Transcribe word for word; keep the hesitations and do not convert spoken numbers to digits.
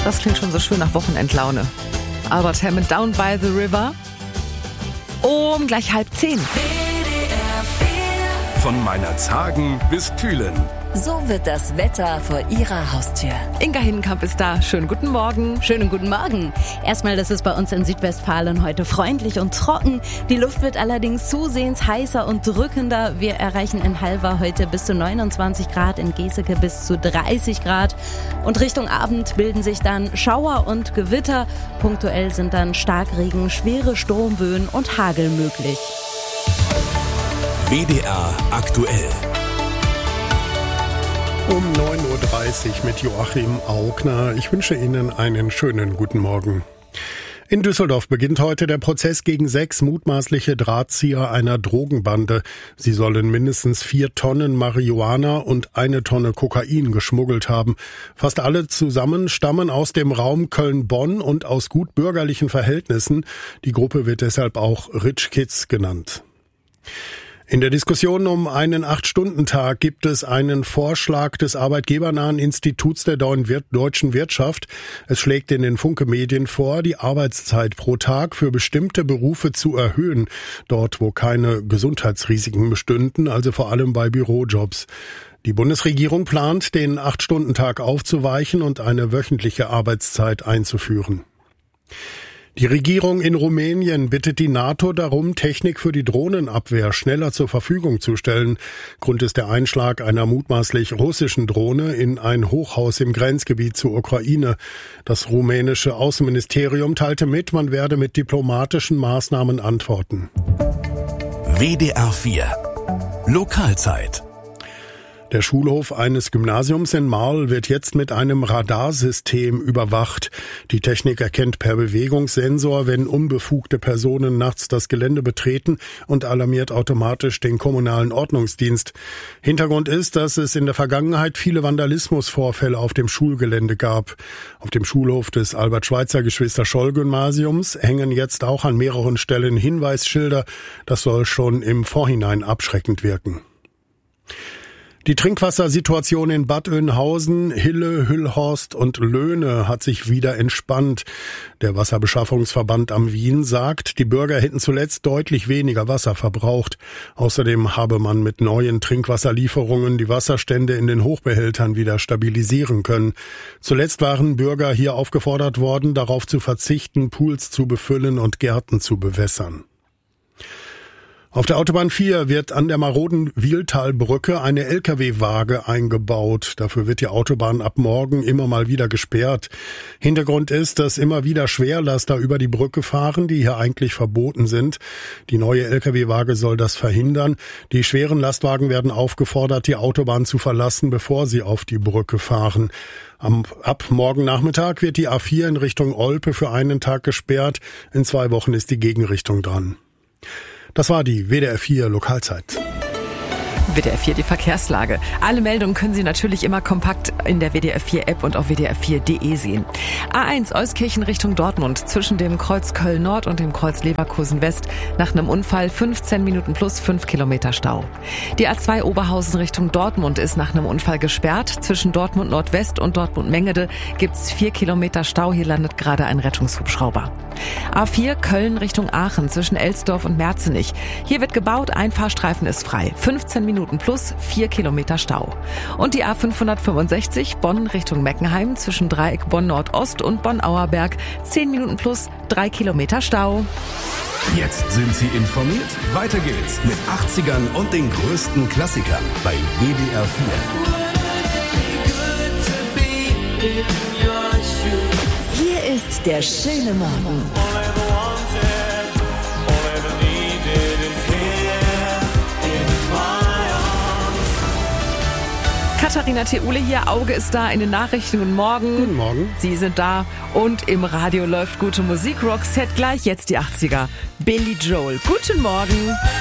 Das klingt schon so schön nach Wochenendlaune. Albert Hammond, Down by the River. Um gleich halb zehn. Von Meinerzhagen bis Thülen. So wird das Wetter vor Ihrer Haustür. Inga Hindenkamp ist da. Schönen guten Morgen. Schönen guten Morgen. Erstmal, das ist bei uns in Südwestfalen heute freundlich und trocken. Die Luft wird allerdings zusehends heißer und drückender. Wir erreichen in Halver heute bis zu neunundzwanzig Grad, in Geseke bis zu dreißig Grad. Und Richtung Abend bilden sich dann Schauer und Gewitter. Punktuell sind dann Starkregen, schwere Sturmböen und Hagel möglich. W D R aktuell. Um neun Uhr dreißig mit Joachim Augner. Ich wünsche Ihnen einen schönen guten Morgen. In Düsseldorf beginnt heute der Prozess gegen sechs mutmaßliche Drahtzieher einer Drogenbande. Sie sollen mindestens vier Tonnen Marihuana und eine Tonne Kokain geschmuggelt haben. Fast alle zusammen stammen aus dem Raum Köln-Bonn und aus gut bürgerlichen Verhältnissen. Die Gruppe wird deshalb auch Rich Kids genannt. In der Diskussion um einen Acht-Stunden-Tag gibt es einen Vorschlag des arbeitgebernahen Instituts der deutschen Wirtschaft. Es schlägt in den Funke-Medien vor, die Arbeitszeit pro Tag für bestimmte Berufe zu erhöhen, dort wo keine Gesundheitsrisiken bestünden, also vor allem bei Bürojobs. Die Bundesregierung plant, den Acht-Stunden-Tag aufzuweichen und eine wöchentliche Arbeitszeit einzuführen. Die Regierung in Rumänien bittet die NATO darum, Technik für die Drohnenabwehr schneller zur Verfügung zu stellen. Grund ist der Einschlag einer mutmaßlich russischen Drohne in ein Hochhaus im Grenzgebiet zur Ukraine. Das rumänische Außenministerium teilte mit, man werde mit diplomatischen Maßnahmen antworten. W D R vier Lokalzeit. Der Schulhof eines Gymnasiums in Marl wird jetzt mit einem Radarsystem überwacht. Die Technik erkennt per Bewegungssensor, wenn unbefugte Personen nachts das Gelände betreten und alarmiert automatisch den kommunalen Ordnungsdienst. Hintergrund ist, dass es in der Vergangenheit viele Vandalismusvorfälle auf dem Schulgelände gab. Auf dem Schulhof des Albert-Schweitzer-Geschwister-Scholl-Gymnasiums hängen jetzt auch an mehreren Stellen Hinweisschilder. Das soll schon im Vorhinein abschreckend wirken. Die Trinkwassersituation in Bad Oeynhausen, Hille, Hüllhorst und Löhne hat sich wieder entspannt. Der Wasserbeschaffungsverband am Wien sagt, die Bürger hätten zuletzt deutlich weniger Wasser verbraucht. Außerdem habe man mit neuen Trinkwasserlieferungen die Wasserstände in den Hochbehältern wieder stabilisieren können. Zuletzt waren Bürger hier aufgefordert worden, darauf zu verzichten, Pools zu befüllen und Gärten zu bewässern. Auf der Autobahn vier wird an der maroden Wiehltalbrücke eine L K W-Waage eingebaut. Dafür wird die Autobahn ab morgen immer mal wieder gesperrt. Hintergrund ist, dass immer wieder Schwerlaster über die Brücke fahren, die hier eigentlich verboten sind. Die neue L K W-Waage soll das verhindern. Die schweren Lastwagen werden aufgefordert, die Autobahn zu verlassen, bevor sie auf die Brücke fahren. Am, ab morgen Nachmittag wird die A vier in Richtung Olpe für einen Tag gesperrt. In zwei Wochen ist die Gegenrichtung dran. Das war die W D R vier Lokalzeit. W D R vier, die Verkehrslage. Alle Meldungen können Sie natürlich immer kompakt in der W D R vier App und auf w d r vier punkt d e sehen. A eins Euskirchen Richtung Dortmund zwischen dem Kreuz Köln Nord und dem Kreuz Leverkusen West nach einem Unfall fünfzehn Minuten plus fünf Kilometer Stau. Die A zwei Oberhausen Richtung Dortmund ist nach einem Unfall gesperrt. Zwischen Dortmund Nordwest und Dortmund Mengede gibt's vier Kilometer Stau. Hier landet gerade ein Rettungshubschrauber. A vier Köln Richtung Aachen zwischen Elsdorf und Merzenich. Hier wird gebaut, ein Fahrstreifen ist frei. fünfzehn Minuten plus vier Kilometer Stau. Und die A fünfhundertfünfundsechzig Bonn Richtung Meckenheim zwischen Dreieck Bonn Nordost und Bonn-Auerberg. zehn Minuten plus drei Kilometer Stau. Jetzt sind Sie informiert. Weiter geht's mit achtzigern und den größten Klassikern bei W D R vier. Hier ist der schöne Morgen. Katharina Theule hier, Auge ist da in den Nachrichten. Guten Morgen. Guten Morgen. Sie sind da und im Radio läuft gute Musik. Roxette gleich, jetzt die achtziger. Billy Joel. Guten Morgen.